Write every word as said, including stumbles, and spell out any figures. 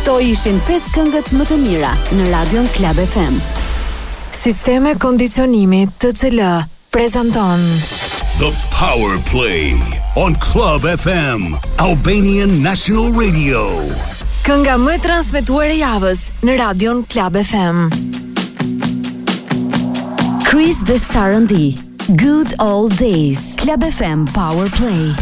Këto ishin pesë këngët më të mira në Radion Club F M. Sisteme kondicionimi T C L prezanton The Power Play on Club F M, Albanian National Radio. Kënga më e transmetuar e javës në Radion Club F M. Chris dhe Sarah D. Good Old Days. Club F M Power Play.